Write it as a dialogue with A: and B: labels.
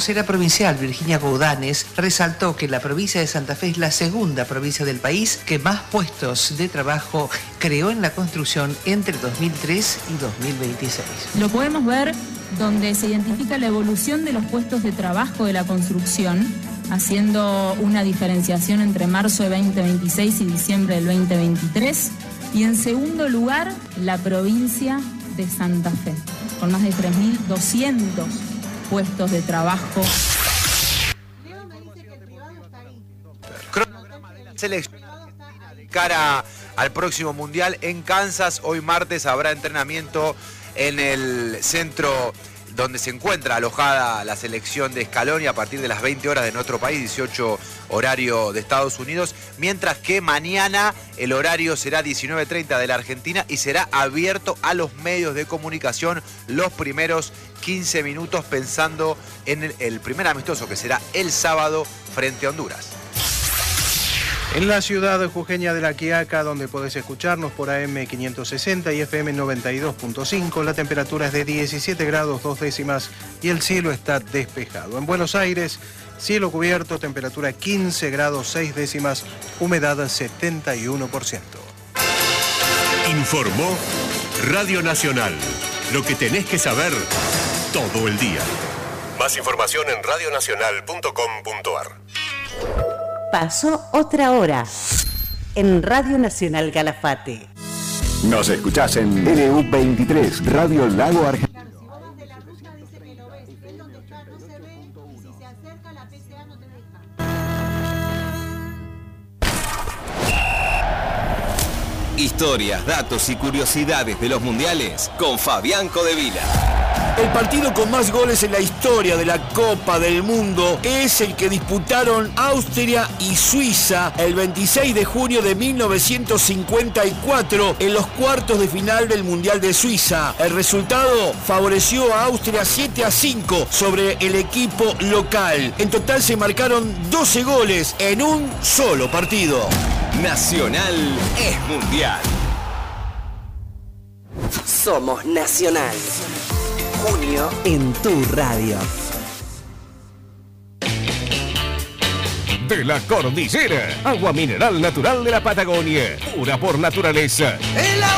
A: vocera provincial, Virginia Goudanes, resaltó que la provincia de Santa Fe es la segunda provincia del país que más puestos de trabajo creó en la construcción entre 2003 y 2026.
B: Lo podemos ver donde se identifica la evolución de los puestos de trabajo de la construcción, haciendo una diferenciación entre marzo de 2026 y diciembre del 2023. Y en segundo lugar, la provincia de Santa Fe, con más de 3.200 puestos de trabajo.
C: Leo me dice que el privado está ahí.
D: Cronograma de la selección de cara al próximo Mundial en Kansas. Hoy martes habrá entrenamiento en el centro donde se encuentra alojada la selección de Scaloni a partir de las 20 horas de nuestro país, 18 horario de Estados Unidos, mientras que mañana el horario será 19:30 de la Argentina y será abierto a los medios de comunicación los primeros 15 minutos pensando en el primer amistoso que será el sábado frente a Honduras.
E: En la ciudad jujeña de La Quiaca, donde podés escucharnos por AM 560 y FM 92.5, la temperatura es de 17 grados 2 décimas y el cielo está despejado. En Buenos Aires, cielo cubierto, temperatura 15 grados 6 décimas, humedad 71%.
F: Informó Radio Nacional. Lo que tenés que saber todo el día. Más información en radionacional.com.ar.
G: Pasó otra hora en Radio Nacional Calafate.
H: Nos escuchás en LU23, Radio Lago Argentino.
C: Claro, si vos vas de la ruta dice que lo ves, ves dónde está, no se ve, y si se acerca la PCA no te deja.
I: Historias, datos y curiosidades de los mundiales con Fabián Codevila.
J: El partido con más goles en la historia de la Copa del Mundo es el que disputaron Austria y Suiza el 26 de junio de 1954 en los cuartos de final del Mundial de Suiza. El resultado favoreció a Austria 7-5 sobre el equipo local. En total se marcaron 12 goles en un solo partido.
I: Nacional es mundial.
G: Somos Nacional. Junio en tu radio.
F: De la Cordillera, agua mineral natural de la Patagonia, pura por naturaleza.